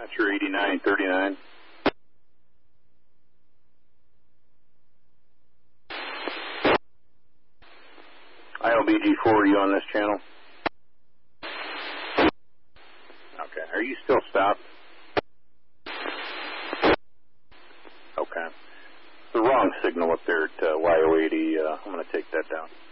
Dispatcher 8939. ILBG4, are you on this channel? Okay. Are you still stopped? Okay. The wrong signal up there at YO80. I'm going to take that down.